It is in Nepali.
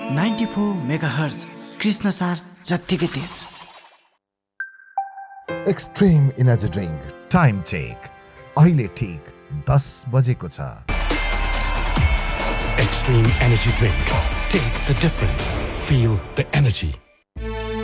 94 मेगाहर्ज कृष्ण सार जत्तिकै तेज। Extreme energy drink time check अहिले ठीक 10 बजेको छ। Extreme energy drink. Taste the difference. Feel the energy.